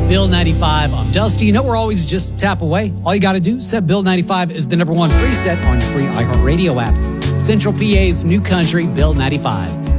Bill 95. I'm Dusty. You know, we're always just a tap away. All you got to do, set Bill 95 is the #1 preset on your free iHeartRadio app. Central PA's new country, Bill 95.